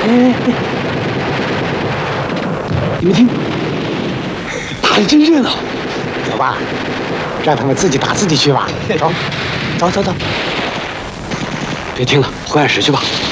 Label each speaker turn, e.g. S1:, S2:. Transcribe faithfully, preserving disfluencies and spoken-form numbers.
S1: 哎，你们听，打得真热闹。
S2: 走吧，让他们自己打自己去吧。走，走走走。
S1: 别听了，回暗室去吧。